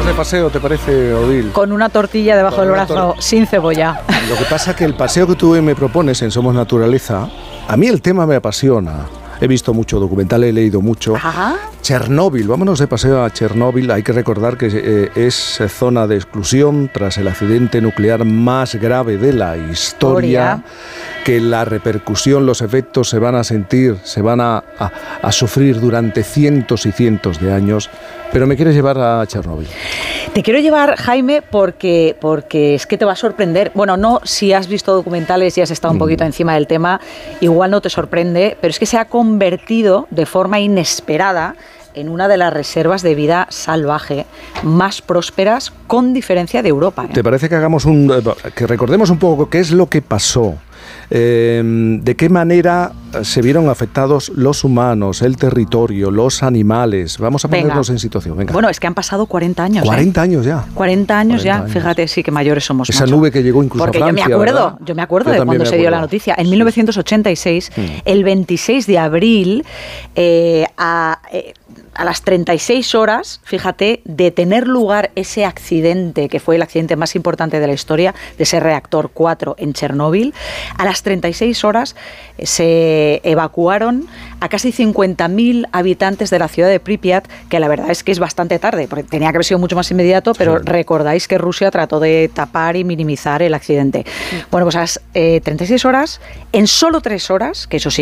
de paseo, ¿te parece, Odil? Con una tortilla debajo del brazo, sin cebolla. Lo que pasa es que el paseo que tú me propones en Somos Naturaleza, a mí el tema me apasiona. He visto mucho documental, he leído mucho. Ajá. Chernóbil, vámonos de paseo a Chernóbil. Hay que recordar que es zona de exclusión tras el accidente nuclear más grave de la historia, que la repercusión, los efectos se van a sentir, se van a sufrir durante cientos y cientos de años. Pero me quieres llevar a Chernóbil. Te quiero llevar, Jaime, porque es que te va a sorprender. Bueno, no, si has visto documentales y has estado un poquito encima del tema, igual no te sorprende, pero es que se ha convertido de forma inesperada en una de las reservas de vida salvaje más prósperas, con diferencia de Europa. ¿Te parece que que recordemos un poco qué es lo que pasó? ¿De qué manera se vieron afectados los humanos, el territorio, los animales? Vamos a ponernos en situación. Venga. Bueno, es que han pasado 40 años. 40 años ya. 40 años ya. Fíjate, sí, que mayores somos. Esa nube que llegó incluso a Francia, yo me acuerdo de cuando se dio la noticia. En 1986, el 26 de abril, a las 36 horas, fíjate, de tener lugar ese accidente, que fue el accidente más importante de la historia, de ese reactor 4 en Chernóbil, a las 36 horas se evacuaron a casi 50.000 habitantes de la ciudad de Pripyat, que la verdad es que es bastante tarde, porque tenía que haber sido mucho más inmediato, pero recordáis que Rusia trató de tapar y minimizar el accidente. Bueno, pues a las 36 horas, en solo 3 horas, que eso sí,